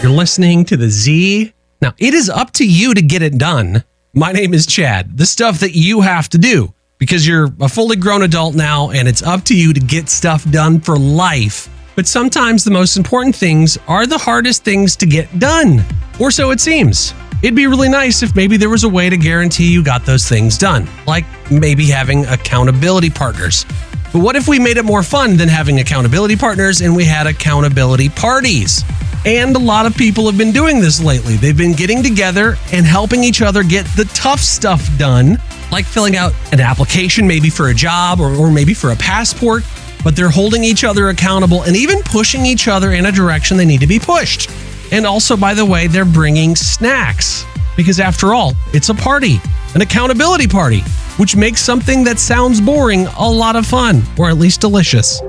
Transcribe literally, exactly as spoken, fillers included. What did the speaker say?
You're listening to the Z. Now, it is up to you to get it done. My name is Chad. The stuff that you have to do because you're a fully grown adult now and it's up to you to get stuff done for life. But sometimes the most important things are the hardest things to get done, or so it seems. It'd be really nice if maybe there was a way to guarantee you got those things done, like maybe having accountability partners. But what if we made it more fun than having accountability partners and we had accountability parties? And a lot of people have been doing this lately. They've been getting together and helping each other get the tough stuff done, like filling out an application maybe for a job or, or maybe for a passport, but they're holding each other accountable and even pushing each other in a direction they need to be pushed. And also, by the way, they're bringing snacks because after all, it's a party, an accountability party, which makes something that sounds boring a lot of fun, or at least delicious.